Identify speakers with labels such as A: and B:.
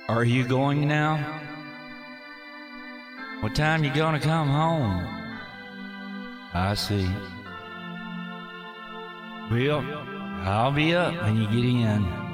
A: Are you going now? What time you gonna come home? I see. Well, I'll be up when you get in.